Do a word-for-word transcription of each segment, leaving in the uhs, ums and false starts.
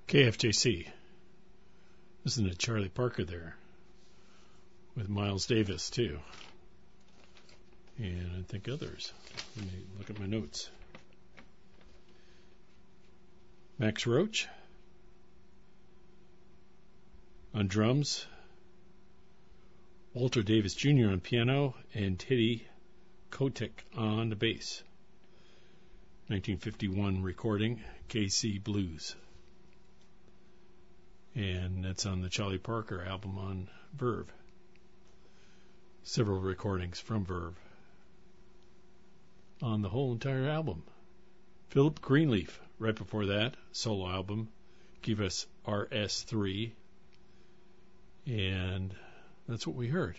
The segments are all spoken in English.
K F J C. Listen to Charlie Parker there with Miles Davis, too. And I think others. Let me look at my notes. Max Roach on drums, Walter Davis Junior on piano, and Teddy Kotick on the bass. nineteen fifty-one recording, K C Blues. And that's on the Charlie Parker album on Verve. Several recordings from Verve on the whole entire album. Philip Greenleaf, right before that, solo album, give us R S three. And that's what we heard.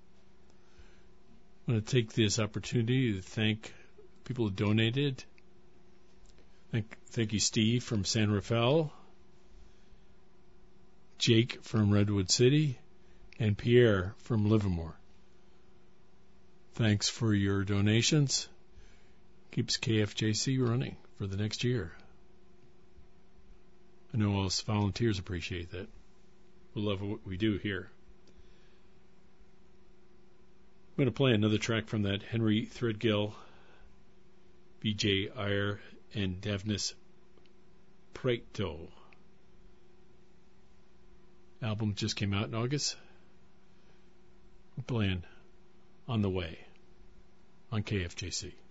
I'm going to take this opportunity to thank people who donated. Thank, thank you, Steve from San Rafael, Jake from Redwood City, and Pierre from Livermore. Thanks for your donations. Keeps K F J C running for the next year. I know us volunteers appreciate that. We love what we do here. I'm going to play another track from that Henry Threadgill, B J Iyer, and Davnis Prato album. Just came out in August. We're playing On the Way on K F J C.